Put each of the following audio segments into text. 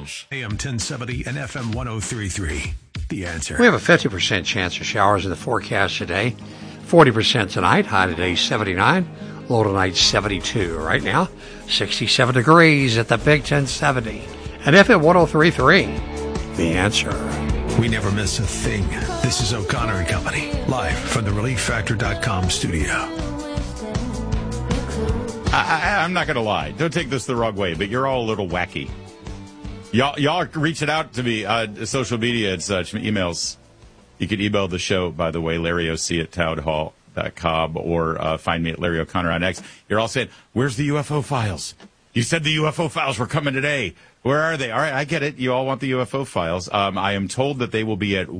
AM 1070 and FM 103.3. The Answer. We have a 50% chance of showers in the forecast today. 40% tonight. High today 79. Low tonight 72. Right now 67 degrees at the Big 1070. And FM 103.3. The Answer. We never miss a thing. This is O'Connor and Company, live from the ReliefFactor.com studio. I'm not going to lie. Don't take this the wrong way, but you're all a little wacky. Y'all are reaching out to me on social media and such, emails. You can email the show, by the way, LarryOC@townhall.com, or find me at Larry O'Connor on X. You're all saying, where's the UFO files? You said the UFO files were coming today. Where are they? All right, I get it. You all want the UFO files. I am told that they will be at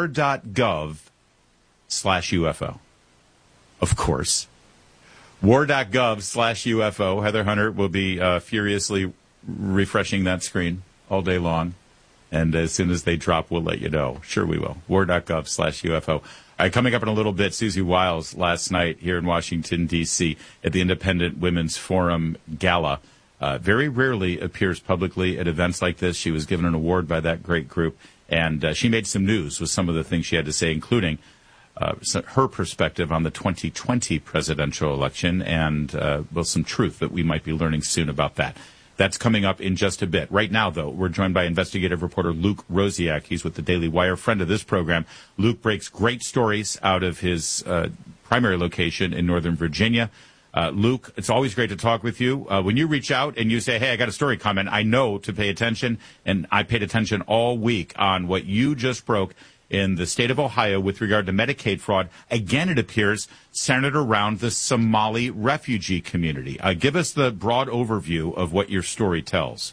war.gov/UFO. Of course. War.gov/UFO. Heather Hunter will be furiously refreshing that screen all day long. And as soon as they drop, we'll let you know. Sure we will. War.gov/UFO. All right, coming up in a little bit, Susie Wiles last night here in Washington, D.C. at the Independent Women's Forum Gala. Very rarely appears publicly at events like this. She was given an award by that great group. And she made some news with some of the things she had to say, including her perspective on the 2020 presidential election and some truth that we might be learning soon about that. That's coming up in just a bit. Right now, though, we're joined by investigative reporter Luke Rosiak. He's with the Daily Wire, friend of this program. Luke breaks great stories out of his primary location in Northern Virginia. Luke, it's always great to talk with you. When you reach out and you say, hey, I got a story coming, I know to pay attention, and I paid attention all week on what you just broke in the state of Ohio with regard to Medicaid fraud. Again, it appears centered around the Somali refugee community. Give us the broad overview of what your story tells.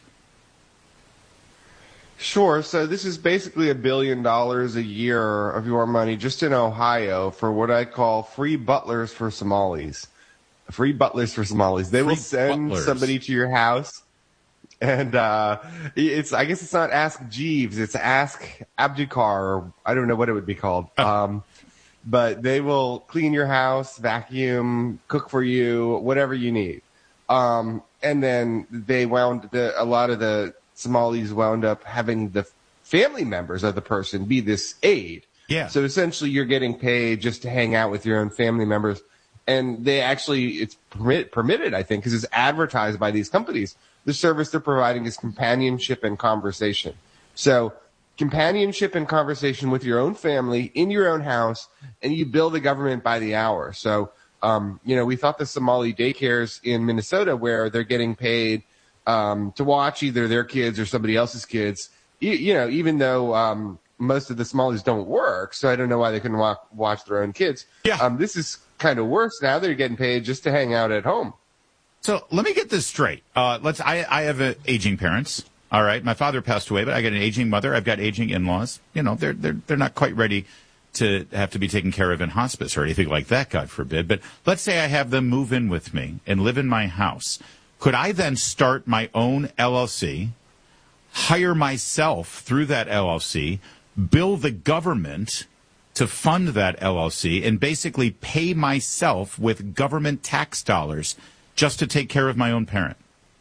Sure. So this is basically $1 billion a year of your money just in Ohio for what I call free butlers for Somalis. Free butlers for Somalis. They will send somebody to your house. And I guess it's not Ask Jeeves, it's Ask Abdukar, or I don't know what it would be called. But they will clean your house, vacuum, cook for you, whatever you need. And then a lot of the Somalis wound up having the family members of the person be this aide. Yeah. So essentially you're getting paid just to hang out with your own family members. And it's permitted, I think, because it's advertised by these companies. The service they're providing is companionship and conversation. So companionship and conversation with your own family in your own house, and you bill the government by the hour. So, we thought the Somali daycares in Minnesota where they're getting paid to watch either their kids or somebody else's kids, even though most of the Somalis don't work, so I don't know why they couldn't watch their own kids. Yeah. This is kind of worse now. They're getting paid just to hang out at home. So let me get this straight. I have aging parents. All right. My father passed away, but I got an aging mother. I've got aging in-laws. They're not quite ready to have to be taken care of in hospice or anything like that, God forbid. But let's say I have them move in with me and live in my house. Could I then start my own LLC, hire myself through that LLC, bill the government to fund that LLC, and basically pay myself with government tax dollars just to take care of my own parent?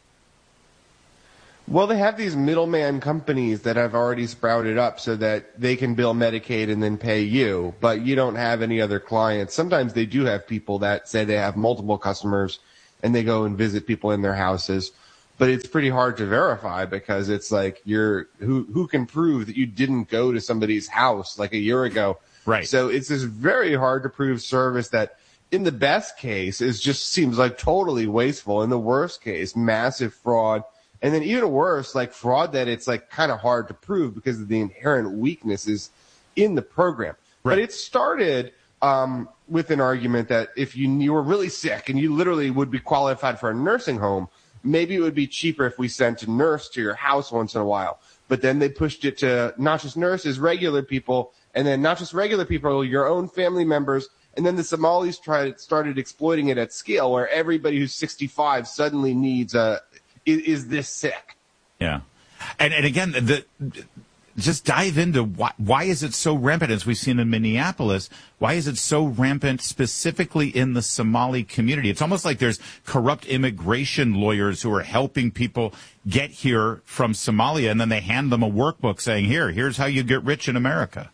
Well, they have these middleman companies that have already sprouted up so that they can bill Medicaid and then pay you, but you don't have any other clients. Sometimes they do have people that say they have multiple customers and they go and visit people in their houses, but it's pretty hard to verify because it's like who can prove that you didn't go to somebody's house like a year ago? Right. So it's this very hard to prove service that in the best case, it just seems like totally wasteful. In the worst case, massive fraud. And then even worse, like fraud that it's like kind of hard to prove because of the inherent weaknesses in the program. Right. But it started with an argument that if you were really sick and you literally would be qualified for a nursing home, maybe it would be cheaper if we sent a nurse to your house once in a while. But then they pushed it to not just nurses, regular people, and then not just regular people, your own family members. And then the Somalis started exploiting it at scale where everybody who's 65 suddenly needs is this sick. Yeah. And again, just dive into why is it so rampant, as we've seen in Minneapolis? Why is it so rampant specifically in the Somali community? It's almost like there's corrupt immigration lawyers who are helping people get here from Somalia, and then they hand them a workbook saying, here's how you get rich in America.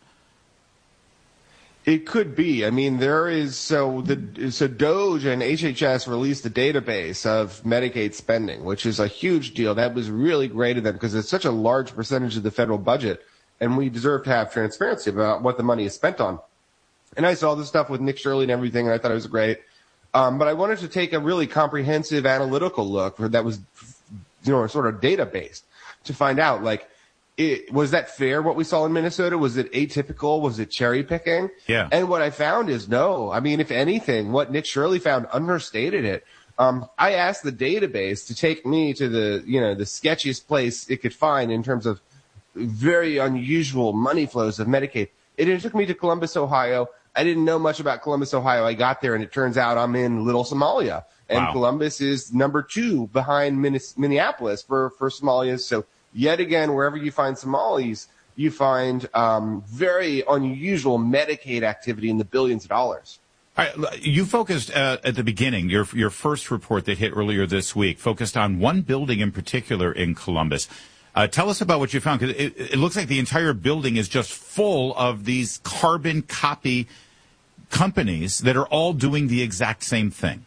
It could be. I mean, there is so DOJ and HHS released a database of Medicaid spending, which is a huge deal. That was really great of them because it's such a large percentage of the federal budget, and we deserve to have transparency about what the money is spent on. And I saw this stuff with Nick Shirley and everything, and I thought it was great. But I wanted to take a really comprehensive analytical look that was, sort of data-based to find out, was that fair, what we saw in Minnesota? Was it atypical? Was it cherry picking? Yeah. And what I found is no. I mean, if anything, what Nick Shirley found understated it. I asked the database to take me to the sketchiest place it could find in terms of very unusual money flows of Medicaid. It took me to Columbus, Ohio. I didn't know much about Columbus, Ohio. I got there, and it turns out I'm in Little Somalia. And wow. Columbus is number 2 behind Minneapolis for Somalia. So yet again, wherever you find Somalis, you find very unusual Medicaid activity in the billions of dollars. All right, you focused at the beginning, your first report that hit earlier this week, focused on one building in particular in Columbus. Tell us about what you found, because it looks like the entire building is just full of these carbon copy companies that are all doing the exact same thing.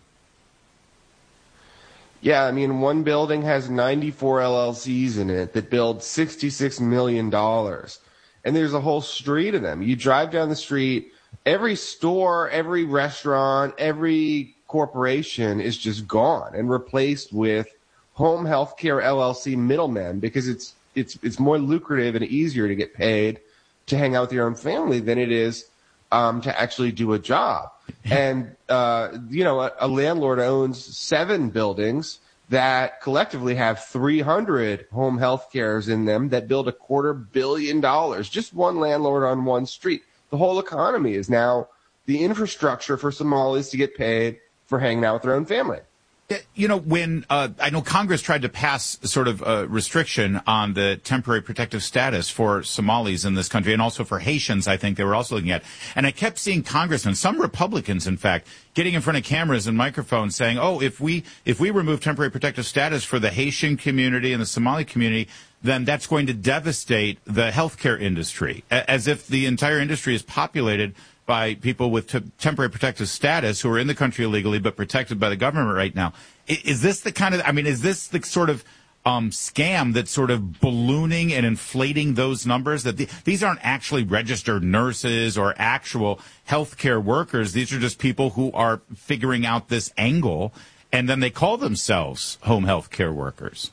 Yeah, I mean, one building has 94 LLCs in it that build $66 million. And there's a whole street of them. You drive down the street, every store, every restaurant, every corporation is just gone and replaced with home health care LLC middlemen because it's more lucrative and easier to get paid to hang out with your own family than it is to actually do a job. And, a landlord owns 7 buildings that collectively have 300 home health cares in them that build $250 million. Just one landlord on one street. The whole economy is now the infrastructure for Somalis to get paid for hanging out with their own family. When I know Congress tried to pass sort of a restriction on the temporary protective status for Somalis in this country and also for Haitians, I think they were also looking at. And I kept seeing congressmen, some Republicans, in fact, getting in front of cameras and microphones saying, if we remove temporary protective status for the Haitian community and the Somali community, then that's going to devastate the healthcare industry, as if the entire industry is populated by people with temporary protective status who are in the country illegally but protected by the government right now. Is this the kind of, is this the sort of scam that's sort of ballooning and inflating those numbers? That these aren't actually registered nurses or actual healthcare workers. These are just people who are figuring out this angle, and then they call themselves home healthcare workers.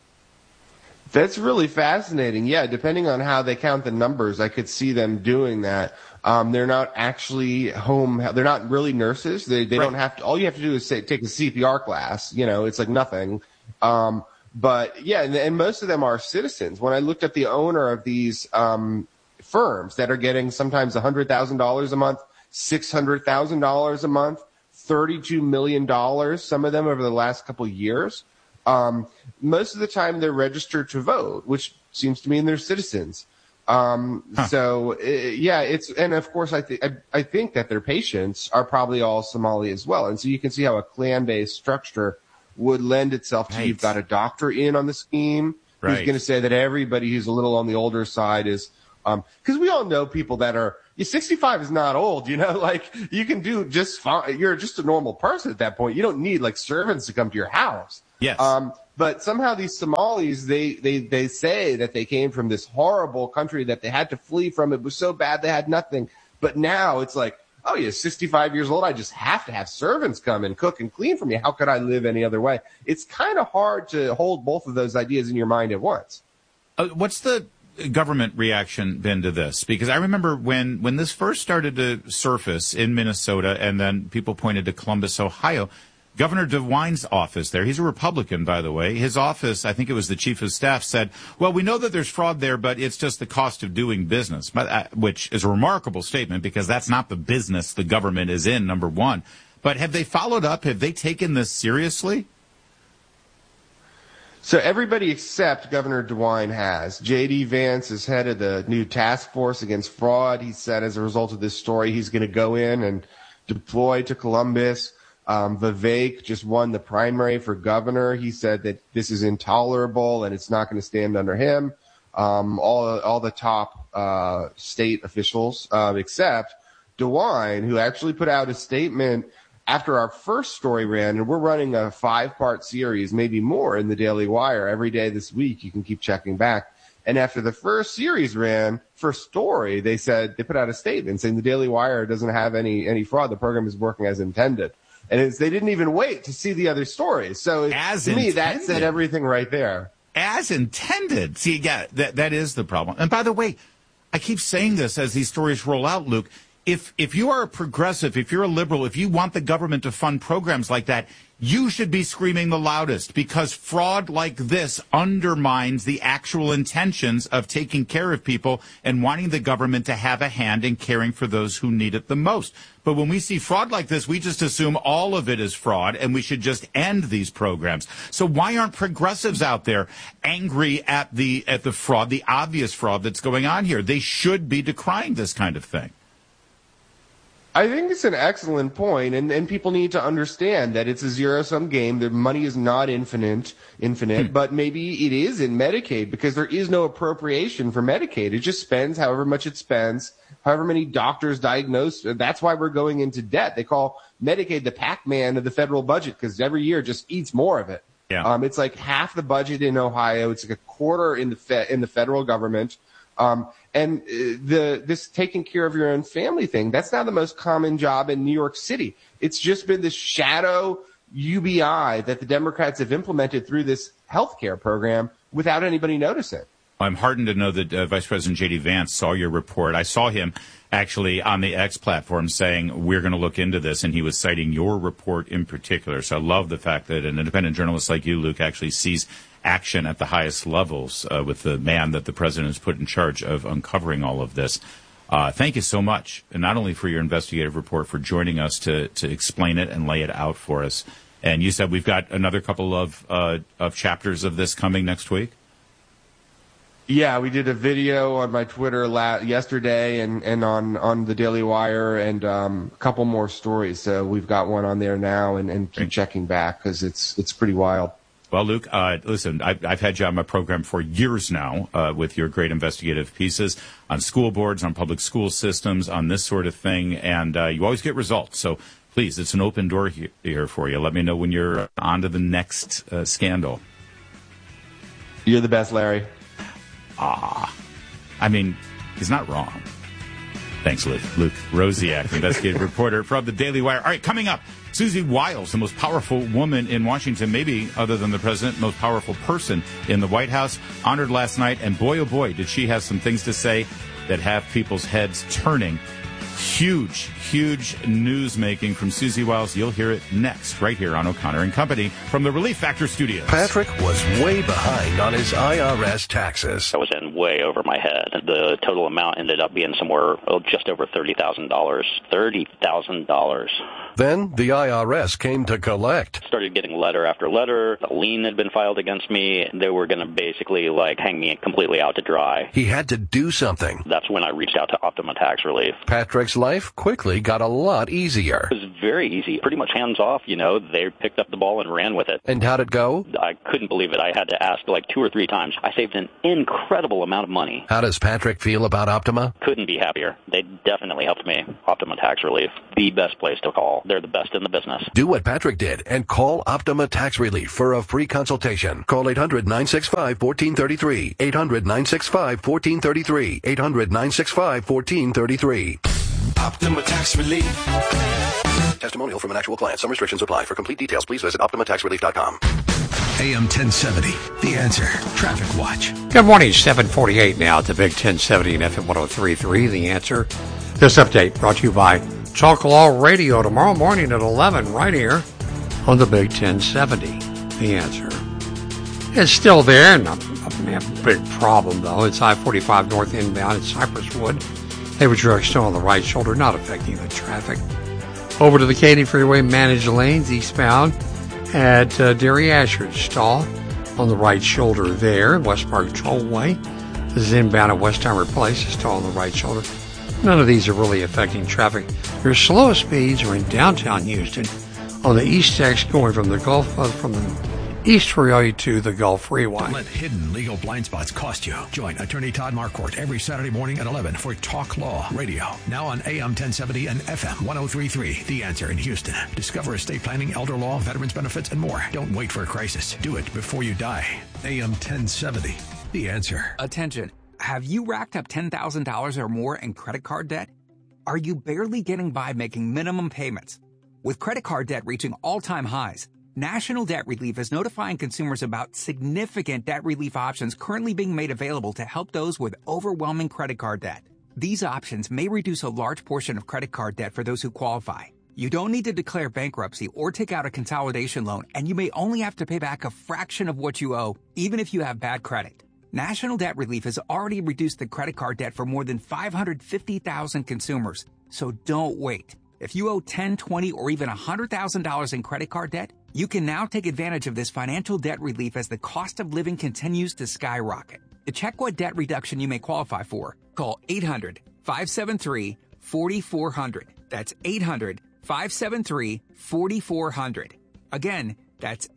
That's really fascinating. Yeah, depending on how they count the numbers, I could see them doing that. They're not actually they're not really nurses. They don't have to, all you have to do is take a CPR class. It's like nothing. But yeah, and most of them are citizens. When I looked at the owner of these, firms that are getting sometimes $100,000 a month, $600,000 a month, $32 million, some of them over the last couple of years. Most of the time they're registered to vote, which seems to mean they're citizens. So and of course I think that their patients are probably all Somali as well. And so you can see how a clan-based structure would lend itself to, you've got a doctor in on the scheme who's going to say that everybody who's a little on the older side is, cause we all know people that are, 65 is not old, you can do just fine. You're just a normal person at that point. You don't need servants to come to your house. Yes. But somehow these Somalis, they say that they came from this horrible country that they had to flee from. It was so bad they had nothing. But now it's like, 65 years old. I just have to have servants come and cook and clean for me. How could I live any other way? It's kind of hard to hold both of those ideas in your mind at once. What's the government reaction been to this? Because I remember when this first started to surface in Minnesota and then people pointed to Columbus, Ohio, Governor DeWine's office there, he's a Republican, by the way, his office, I think it was the chief of staff, said, well, we know that there's fraud there, but it's just the cost of doing business, which is a remarkable statement because that's not the business the government is in, number one. But have they followed up? Have they taken this seriously? So everybody except Governor DeWine has. J.D. Vance is head of the new task force against fraud. He said as a result of this story, he's going to go in and deploy to Columbus. Vivek just won the primary for governor. He said that this is intolerable and it's not going to stand under him. All the top state officials, except DeWine, who actually put out a statement after our first story ran, and we're running a 5-part series, maybe more, in the Daily Wire every day this week. You can keep checking back. And after the first series ran, first story, they put out a statement saying the Daily Wire doesn't have any fraud. The program is working as intended. And they didn't even wait to see the other stories. So to me, that said everything right there. As intended. See, yeah, that is the problem. And by the way, I keep saying this as these stories roll out, Luke. If you are a progressive, if you're a liberal, if you want the government to fund programs like that, you should be screaming the loudest, because fraud like this undermines the actual intentions of taking care of people and wanting the government to have a hand in caring for those who need it the most. But when we see fraud like this, we just assume all of it is fraud and we should just end these programs. So why aren't progressives out there angry at the fraud, the obvious fraud that's going on here? They should be decrying this kind of thing. I think it's an excellent point, and people need to understand that it's a zero-sum game. The money is not infinite, but maybe it is in Medicaid because there is no appropriation for Medicaid. It just spends however much it spends, however many doctors diagnose. That's why we're going into debt. They call Medicaid the Pac-Man of the federal budget because every year just eats more of it. Yeah. It's like half the budget in Ohio. It's like a quarter in the federal government. And this taking care of your own family thing, that's now the most common job in New York City. It's just been this shadow UBI that the Democrats have implemented through this healthcare program without anybody noticing. I'm heartened to know that Vice President J.D. Vance saw your report. I saw him actually on the X platform saying, we're going to look into this, and he was citing your report in particular. So I love the fact that an independent journalist like you, Luke, actually sees action at the highest levels with the man that the president has put in charge of uncovering all of this. Thank you so much, and not only for your investigative report, for joining us to explain it and lay it out for us. And you said we've got another couple of chapters of this coming next week? Yeah, we did a video on my Twitter yesterday and on the Daily Wire, and a couple more stories. So we've got one on there now, and keep checking back because it's pretty wild. Well, Luke, listen, I've had you on my program for years now with your great investigative pieces on school boards, on public school systems, on this sort of thing, and you always get results. So please, it's an open door here for you. Let me know when you're on to the next scandal. You're the best, Larry. I mean, he's not wrong. Thanks, Luke. Luke Rosiak, investigative reporter from the Daily Wire. All right, coming up, Susie Wiles, the most powerful woman in Washington, maybe other than the president, most powerful person in the White House, honored last night. And boy, oh boy, did she have some things to say that have people's heads turning. Huge news making from Susie Wiles. You'll hear it next, right here on O'Connor and Company from the Relief Factor Studios. Patrick was way behind on his IRS taxes. I was in way over my head. The total amount ended up being somewhere just over $30,000. $30,000. Then the IRS came to collect. Started getting letter after letter. A lien had been filed against me. They were going to basically hang me completely out to dry. He had to do something. That's when I reached out to Optima Tax Relief. Patrick's life quickly got a lot easier. It was very easy. Pretty much hands off, They picked up the ball and ran with it. And how'd it go? I couldn't believe it. I had to ask 2 or 3 times. I saved an incredible amount of money. How does Patrick feel about Optima? Couldn't be happier. They definitely helped me. Optima Tax Relief, the best place to call. They're the best in the business. Do what Patrick did and call Optima Tax Relief for a free consultation. Call 800-965-1433. 800-965-1433. 800-965-1433. Optima Tax Relief. Testimonial from an actual client. Some restrictions apply. For complete details, please visit OptimaTaxRelief.com. AM 1070, The Answer, Traffic Watch. Good morning, 7:48 now at the Big 1070 and FM 103.3, The Answer. This update brought to you by Talk Law Radio tomorrow morning at 11 right here on the Big 1070, The Answer. It's still there, and I'm going to have a big problem, though. It's I-45 north inbound at Cypress Wood. Heavy truck still on the right shoulder, not affecting the traffic. Over to the Katy Freeway, managed lanes eastbound at Derry Ashford. Stall on the right shoulder there. West Park Tollway. This is inbound at Westheimer Place. It's still on the right shoulder. None of these are really affecting traffic. Your slowest speeds are in downtown Houston on the East X going from the East Freeway to the Gulf Freeway. Don't let hidden legal blind spots cost you. Join attorney Todd Marquardt every Saturday morning at 11 for Talk Law Radio. Now on AM 1070 and FM 1033. The Answer in Houston. Discover estate planning, elder law, veterans benefits, and more. Don't wait for a crisis. Do it before you die. AM 1070. The Answer. Attention. Have you racked up $10,000 or more in credit card debt? Are you barely getting by making minimum payments? With credit card debt reaching all-time highs, National Debt Relief is notifying consumers about significant debt relief options currently being made available to help those with overwhelming credit card debt. These options may reduce a large portion of credit card debt for those who qualify. You don't need to declare bankruptcy or take out a consolidation loan, and you may only have to pay back a fraction of what you owe, even if you have bad credit. National Debt Relief has already reduced the credit card debt for more than 550,000 consumers, so don't wait. If you owe $10,000, $20,000, or even $100,000 in credit card debt, you can now take advantage of this financial debt relief as the cost of living continues to skyrocket. To check what debt reduction you may qualify for, call 800-573-4400. That's 800-573-4400. Again, that's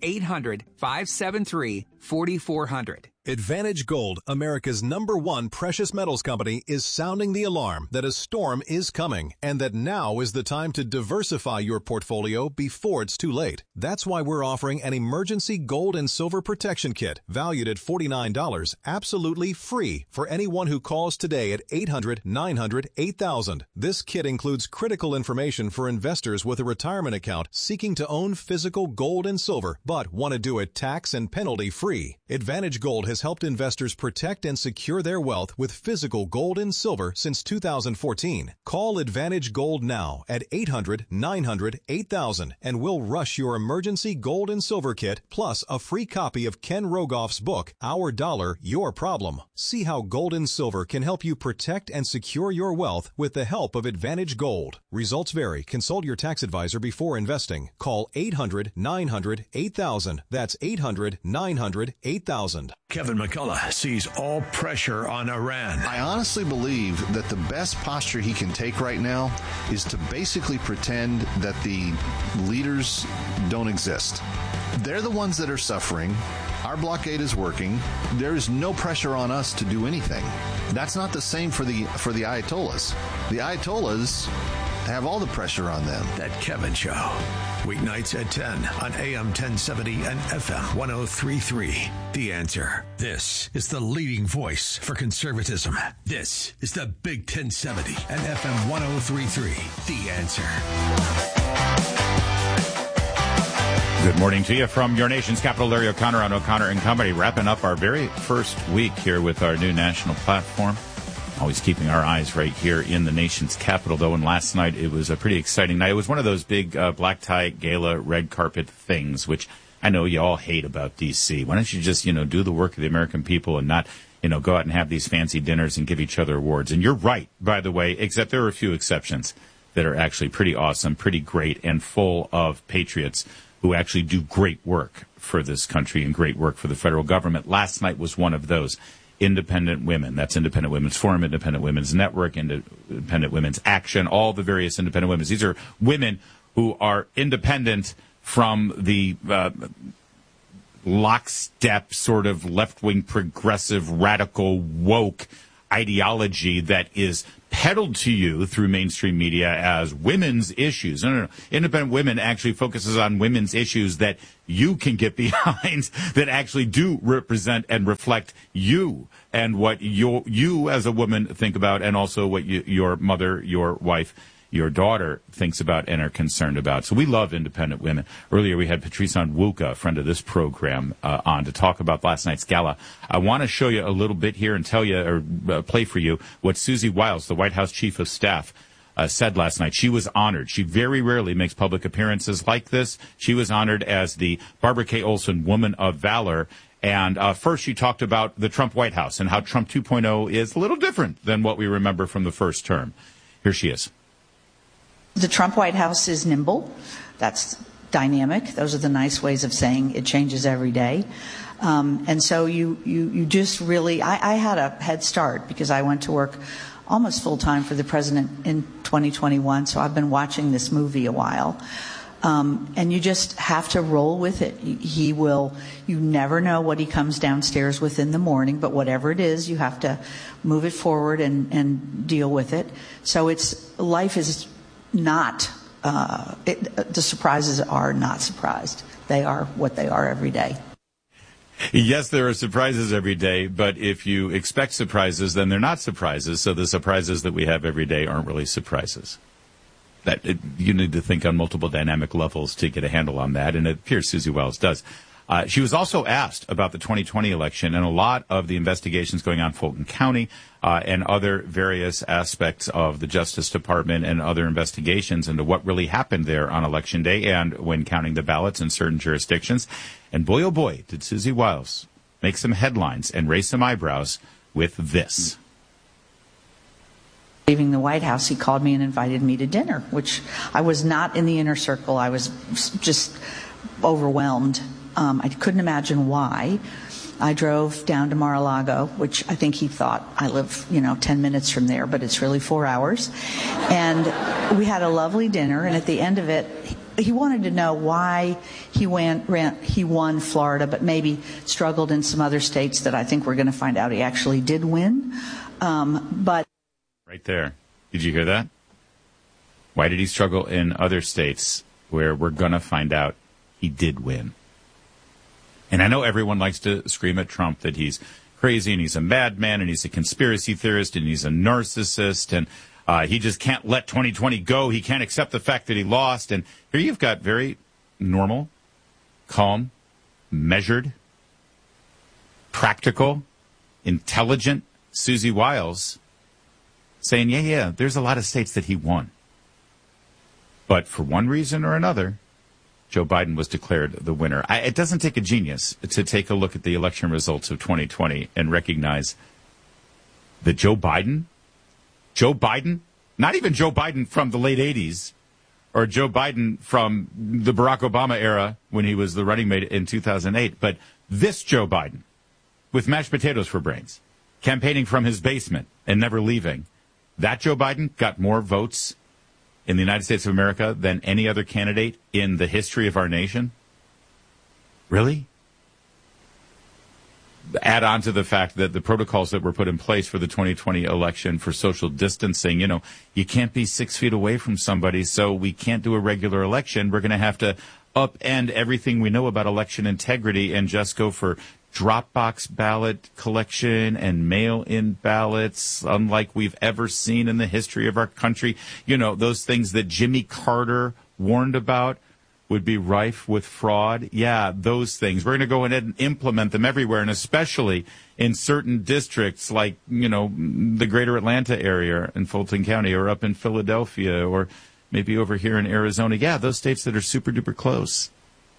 800-573-4400. Advantage Gold, America's #1 precious metals company, is sounding the alarm that a storm is coming and that now is the time to diversify your portfolio before it's too late. That's why we're offering an emergency gold and silver protection kit valued at $49, absolutely free for anyone who calls today at 800-900-8000. This kit includes critical information for investors with a retirement account seeking to own physical gold and silver, but want to do it tax and penalty free. Advantage Gold has helped investors protect and secure their wealth with physical gold and silver since 2014. Call Advantage Gold now at 800-900-8000 and we'll rush your emergency gold and silver kit plus a free copy of Ken Rogoff's book, Our Dollar, Your Problem. See how gold and silver can help you protect and secure your wealth with the help of Advantage Gold. Results vary. Consult your tax advisor before investing. Call 800-900-8000. That's 800-900-8000. Kevin McCullough sees all pressure on Iran. I honestly believe that the best posture he can take right now is to basically pretend that the leaders don't exist. They're the ones that are suffering. Our blockade is working. There is no pressure on us to do anything. That's not the same for the Ayatollahs. The Ayatollahs have all the pressure on them. That Kevin Show. Weeknights at 10 on AM 1070 and FM 1033. The Answer. This is the leading voice for conservatism. This is the Big 1070 and FM 1033. The Answer. Good morning to you from your nation's capital, Larry O'Connor on O'Connor and Company, wrapping up our very first week here with our new national platform. Always keeping our eyes right here in the nation's capital, though. And last night, it was a pretty exciting night. It was one of those big black tie gala, red carpet things, which I know you all hate about D.C. Why don't you just, do the work of the American people and not, go out and have these fancy dinners and give each other awards? And you're right, by the way, except there are a few exceptions that are actually pretty awesome, pretty great, and full of patriots who actually do great work for this country and great work for the federal government. Last night was one of those. Independent Women. That's Independent Women's Forum, Independent Women's Network, Independent Women's Action, all the various independent women. These are women who are independent from the lockstep sort of left-wing progressive radical woke ideology that is peddled to you through mainstream media as women's issues. No. Independent Women actually focuses on women's issues that you can get behind, that actually do represent and reflect you and what you as a woman think about, and also what your mother, your wife, your daughter thinks about and are concerned about. So we love Independent Women. Earlier we had Patrice Onwuka, a friend of this program, on to talk about last night's gala. I want to show you a little bit here and tell you, or play for you, what Susie Wiles, the White House Chief of Staff, said last night. She was honored. She very rarely makes public appearances like this. She was honored as the Barbara K. Olson Woman of Valor. And first she talked about the Trump White House and how Trump 2.0 is a little different than what we remember from the first term. Here she is. The Trump White House is nimble. That's dynamic. Those are the nice ways of saying it changes every day. And so you just really, I had a head start because I went to work almost full time for the president in 2021. So I've been watching this movie a while. And you just have to roll with it. You never know what he comes downstairs with in the morning, but whatever it is, you have to move it forward and deal with it. So life is not, the surprises are not surprised. They are what they are every day. Yes, there are surprises every day, but if you expect surprises, then they're not surprises. So the surprises that we have every day aren't really surprises. You need to think on multiple dynamic levels to get a handle on that, and it appears Susie Wiles does. She was also asked about the 2020 election and a lot of the investigations going on in Fulton County and other various aspects of the Justice Department and other investigations into what really happened there on Election Day and when counting the ballots in certain jurisdictions. And boy, oh boy, did Susie Wiles make some headlines and raise some eyebrows with this. Leaving the White House, he called me and invited me to dinner, which I was not in the inner circle. I was just overwhelmed. I couldn't imagine why. I drove down to Mar-a-Lago, which I think he thought I live, 10 minutes from there, but it's really 4 hours. And we had a lovely dinner, and at the end of it, he wanted to know why he won Florida, but maybe struggled in some other states that I think we're going to find out he actually did win. But right there. Did you hear that? Why did he struggle in other states where we're going to find out he did win? And I know everyone likes to scream at Trump that he's crazy and he's a madman and he's a conspiracy theorist and he's a narcissist and he just can't let 2020 go. He can't accept the fact that he lost. And here you've got very normal, calm, measured, practical, intelligent Susie Wiles saying, yeah, there's a lot of states that he won. But for one reason or another, Joe Biden was declared the winner. It doesn't take a genius to take a look at the election results of 2020 and recognize that Joe Biden, not even Joe Biden from the late 80s or Joe Biden from the Barack Obama era when he was the running mate in 2008, but this Joe Biden with mashed potatoes for brains, campaigning from his basement and never leaving, that Joe Biden got more votes in the United States of America than any other candidate in the history of our nation? Really? Add on to the fact that the protocols that were put in place for the 2020 election for social distancing, you can't be 6 feet away from somebody, so we can't do a regular election. We're going to have to upend everything we know about election integrity and just go for Dropbox ballot collection and mail-in ballots, unlike we've ever seen in the history of our country. Those things that Jimmy Carter warned about would be rife with fraud. Yeah, those things. We're going to go ahead and implement them everywhere, and especially in certain districts like, the greater Atlanta area in Fulton County or up in Philadelphia or maybe over here in Arizona. Yeah, those states that are super-duper close.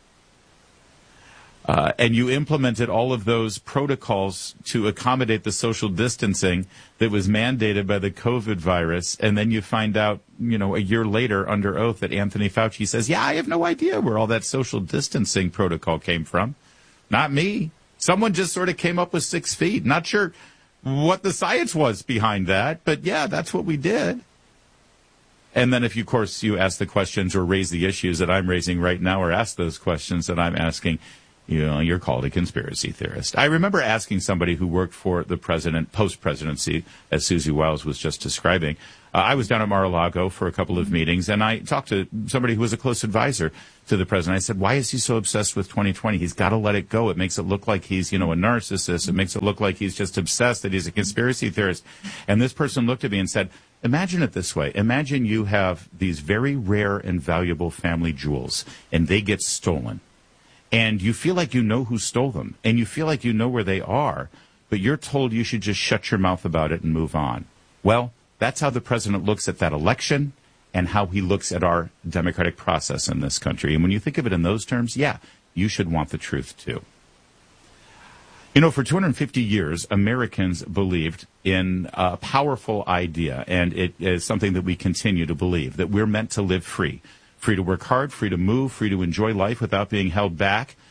And you implemented all of those protocols to accommodate the social distancing that was mandated by the COVID virus. And then you find out, a year later under oath that Anthony Fauci says, yeah, I have no idea where all that social distancing protocol came from. Not me. Someone just sort of came up with 6 feet. Not sure what the science was behind that. But, yeah, that's what we did. And then if, of course, you ask the questions or raise the issues that I'm raising right now or ask those questions that I'm asking, you're called a conspiracy theorist. I remember asking somebody who worked for the president post-presidency, as Susie Wiles was just describing. I was down at Mar-a-Lago for a couple of meetings, and I talked to somebody who was a close advisor to the president. I said, why is he so obsessed with 2020? He's got to let it go. It makes it look like he's, a narcissist. It makes it look like he's just obsessed, that he's a conspiracy theorist. And this person looked at me and said, imagine it this way. Imagine you have these very rare and valuable family jewels, and they get stolen. And you feel like you know who stole them, and you feel like you know where they are, but you're told you should just shut your mouth about it and move on. Well, that's how the president looks at that election and how he looks at our democratic process in this country. And when you think of it in those terms, yeah, you should want the truth too. For 250 years, Americans believed in a powerful idea, and it is something that we continue to believe, that we're meant to live free. Free to work hard, free to move, free to enjoy life without being held back.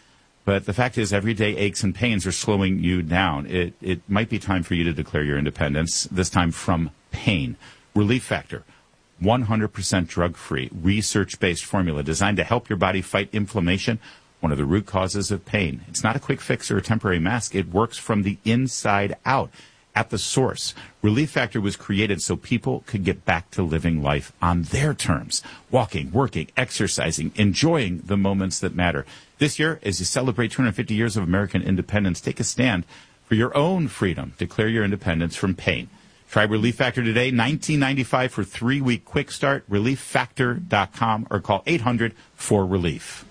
But the fact is, everyday aches and pains are slowing you down. It might be time for you to declare your independence, this time from pain. Relief Factor, 100% drug-free, research-based formula designed to help your body fight inflammation, one of the root causes of pain. It's not a quick fix or a temporary mask. It works from the inside out, at the source. Relief Factor was created so people could get back to living life on their terms, walking, working, exercising, enjoying the moments that matter. This year, as you celebrate 250 years of American independence, take a stand for your own freedom. Declare your independence from pain. Try Relief Factor today, $19.95 for 3-week quick start, relieffactor.com, or call 800-4RELIEF.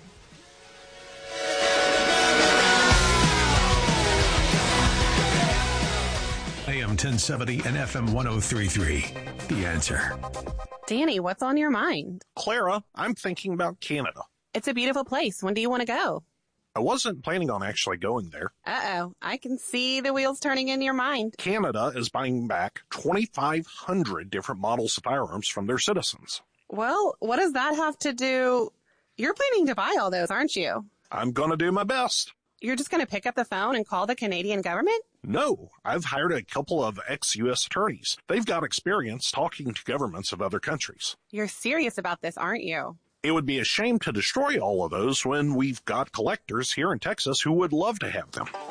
AM 1070 and FM 103.3. The Answer. Danny, what's on your mind? Clara, I'm thinking about Canada. It's a beautiful place. When do you want to go? I wasn't planning on actually going there. Uh-oh. I can see the wheels turning in your mind. Canada is buying back 2,500 different models of firearms from their citizens. Well, what does that have to do? You're planning to buy all those, aren't you? I'm going to do my best. You're just going to pick up the phone and call the Canadian government? No, I've hired a couple of ex-U.S. attorneys. They've got experience talking to governments of other countries. You're serious about this, aren't you? It would be a shame to destroy all of those when we've got collectors here in Texas who would love to have them.